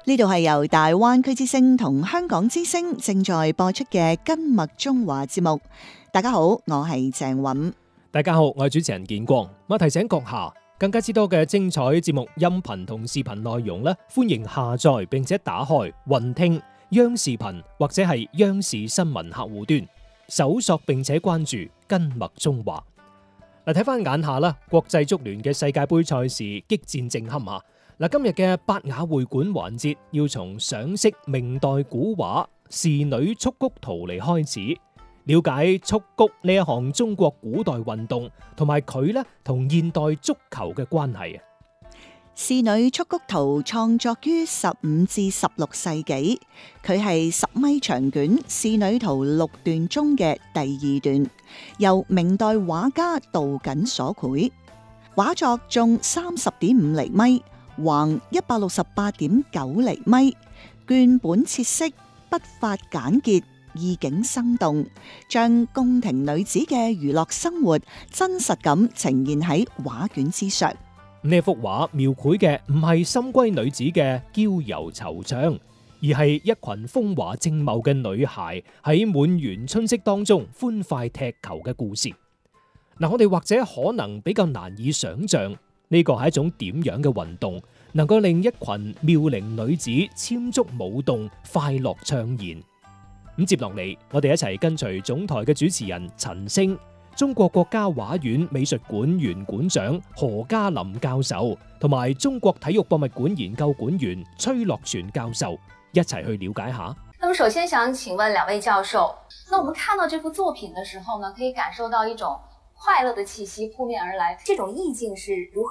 呢度係由大灣區之聲同香港之聲正在播出嘅《根脈中華》節目。大家好，我係鄭韻。 大家好，我係主持人建光。我提醒閣下，更加之多嘅精彩節目音頻同視頻內容咧，歡迎下載並且打開雲聽央視頻或者係央視新聞客戶端，搜索並且關注《根脈中華》。嗱，睇翻眼下啦，國際足聯嘅世界盃賽事激戰正酣啊！嗱，今日嘅百雅會館環節要從賞識明代古畫《仕女蹴鞠圖》嚟開始，了解蹴鞠呢一項中國古代運動同埋佢咧同現代足球嘅關係啊！ 《仕女蹴鞠圖》創作於15至16世紀，佢係10米長卷《仕女圖》6段中嘅第2段，由明代畫家杜瑾所繪，畫作重30.5厘米。橫168.9厘米，卷本切色，筆法簡潔，意境生動，將宮廷女子嘅娛樂生活真實咁呈現喺畫卷之上。 呢幅畫描繪嘅唔係深閨女子嘅嬌柔惆悵，而係一群風華正茂嘅女孩喺滿園春色當中歡快踢球嘅故事。嗱，我哋或者可能比較難以想象。呢個係一種點樣嘅運動，能夠令一群妙齡女子簽足舞動，快樂暢言。咁接落嚟，我哋一齊跟隨總台嘅主持人陳星、中國國家畫院美術館原館長何嘉林教授，同埋中國體育博物館研究館員崔樂全教授一齊去了解下。 那麼首先想請問兩位教授，那我們看到這幅作品的時候呢，可以感受到一種快樂的氣息撲面而來，這種意境是如何